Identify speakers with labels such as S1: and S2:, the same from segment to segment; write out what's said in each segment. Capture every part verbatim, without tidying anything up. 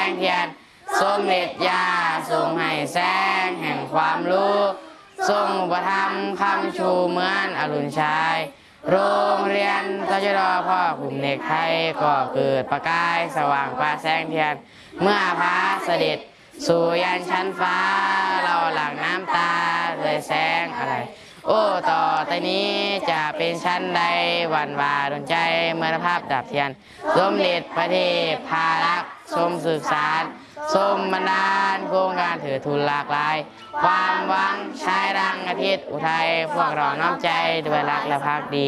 S1: งเทียนสมเด็จย่าทรงให้แสงแห่งความรู้ทรงอุปถัมภ์คำชูเหมือนอรุณชัยโรงเรียนตชด.พ่อกลุ่มเด็กไทยก็เกิดประกายสว่างประแสงเทียนเมื่อพระเสด็จสู่ยันชั้นฟ้าเราหลั่งน้ำตาเลยแสงอะไรโอ้ต่อแต่นี้จะเป็นชั้นใดหวั่นวาดนใจเมื่อภาพดับเทียนสมเด็จพระเทพพารักษ์ทรงศึกษาทรงบันดาลโครงการถือทุนหลากหลายความหวังชายดังอาทิตย์อุทัยพวกเราน้อมใจด้วยรักและภักดี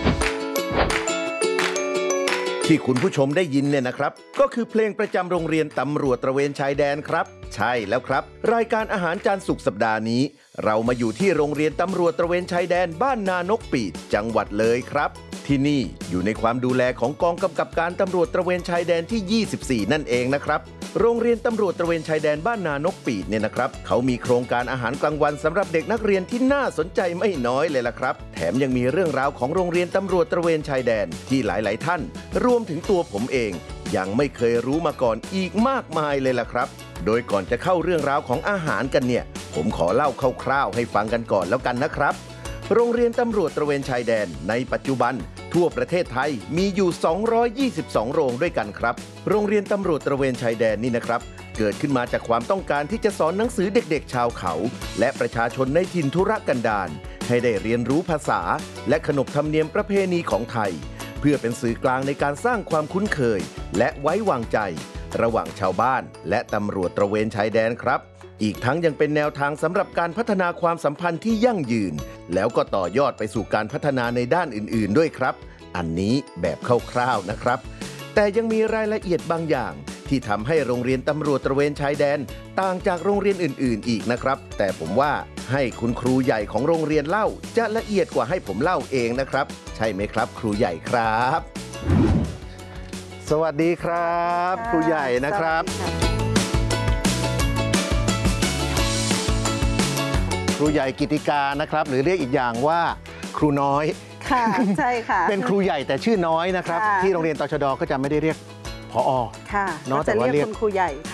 S2: ที่คุณผู้ชมได้ยินเนี่ยนะครับก็คือเพลงประจำโรงเรียนตำรวจตระเวนชายแดนครับใช่แล้วครับรายการอาหารจานสุกสัปดาห์นี้เรามาอยู่ที่โรงเรียนตำรวจตระเวนชายแดนบ้านนานกปีดจังหวัดเลยครับที่นี่อยู่ในความดูแลของกองกำกับการตำรวจตระเวนชายแดนที่ยี่สิบสี่นั่นเองนะครับโรงเรียนตำรวจตระเวนชายแดนบ้านนานกปีดเนี่ยนะครับเขามีโครงการอาหารกลางวันสำหรับเด็กนักเรียนที่น่าสนใจไม่น้อยเลยล่ะครับแถมยังมีเรื่องราวของโรงเรียนตำรวจตระเวนชายแดนที่หลายๆท่านรวมถึงตัวผมเองยังไม่เคยรู้มาก่อนอีกมากมายเลยล่ะครับโดยก่อนจะเข้าเรื่องราวของอาหารกันเนี่ยผมขอเล่าคร่าวๆให้ฟังกันก่อนแล้วกันนะครับโรงเรียนตำรวจตระเวนชายแดนในปัจจุบันทั่วประเทศไทยมีอยู่สองร้อยยี่สิบสองโรงด้วยกันครับโรงเรียนตำรวจตระเวนชายแดนนี่นะครับเกิดขึ้นมาจากความต้องการที่จะสอนหนังสือเด็กๆชาวเขาและประชาชนในถิ่นทุรกันดารให้ได้เรียนรู้ภาษาและขนบธรรมเนียมประเพณีของไทยเพื่อเป็นสื่อกลางในการสร้างความคุ้นเคยและไว้วางใจระหว่างชาวบ้านและตำรวจตระเวนชายแดนครับอีกทั้งยังเป็นแนวทางสำหรับการพัฒนาความสัมพันธ์ที่ยั่งยืนแล้วก็ต่อยอดไปสู่การพัฒนาในด้านอื่นๆด้วยครับอันนี้แบบคร่าวๆนะครับแต่ยังมีรายละเอียดบางอย่างที่ทำให้โรงเรียนตำรวจตระเวนชายแดนต่างจากโรงเรียนอื่นๆอีกนะครับแต่ผมว่าให้คุณครูใหญ่ของโรงเรียนเล่าจะละเอียดกว่าให้ผมเล่าเองนะครับใช่ไหมครับครูใหญ่ครับสวัสดีครับครูใหญ่นะครับครูใหญ่กิติกานะครับหรือเรียกอีกอย่างว่าครูน้อย
S3: ค่ะใช่ค่ะ
S2: เป็นครูใหญ่แต่ชื่อน้อยนะครับที่โรงเรียนตชด.ก็จะไม่ได้เรียกผอ.
S3: ค่ะ
S2: เนาะแต่ว่าเรียกคุณ
S3: ครูใหญ่